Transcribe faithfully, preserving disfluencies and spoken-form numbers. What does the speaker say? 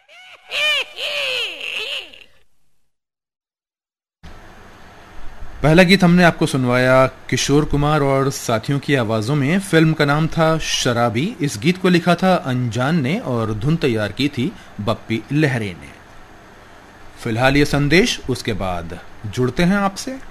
पहला गीत हमने आपको सुनवाया किशोर कुमार और साथियों की आवाजों में। फिल्म का नाम था शराबी। इस गीत को लिखा था अनजान ने और धुन तैयार की थी बप्पी लहरी ने। फिलहाल ये संदेश, उसके बाद जुड़ते हैं आपसे।